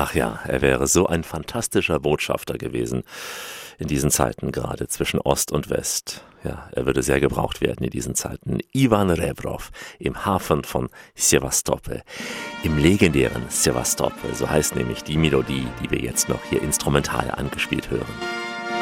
Ach ja, er wäre so ein fantastischer Botschafter gewesen in diesen Zeiten, gerade zwischen Ost und West. Ja, er würde sehr gebraucht werden in diesen Zeiten. Ivan Rebrov im Hafen von Sewastopol, im legendären Sewastopol, so heißt nämlich die Melodie, die wir jetzt noch hier instrumental angespielt hören.